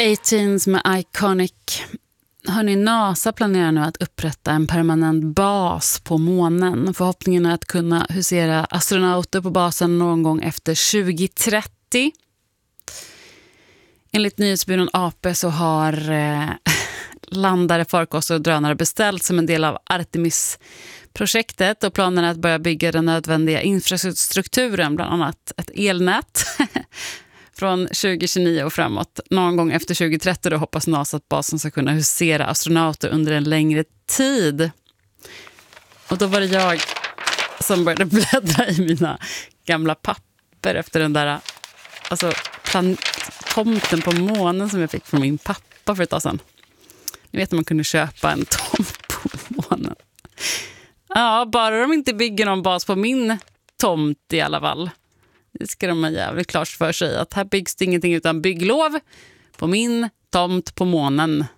18s med Iconic. Hörrni, NASA planerar nu att upprätta en permanent bas på månen. Förhoppningen är att kunna husera astronauter på basen någon gång efter 2030. Enligt nyhetsbyrån AP så har landare, farkoster och drönare beställt som en del av Artemis-projektet. Och planen är att börja bygga den nödvändiga infrastrukturen, bland annat ett elnät. Från 2029 och framåt. Någon gång efter 2030 då hoppas NASA att basen ska kunna husera astronauter under en längre tid. Och då var det jag som började bläddra i mina gamla papper efter den där tomten på månen som jag fick från min pappa för ett tag sedan. Ni vet att man kunde köpa en tomt på månen. Ja, bara de inte bygger någon bas på min tomt i alla fall. Det ska de ha jävligt klart för sig att här byggs det ingenting utan bygglov på min tomt på månen.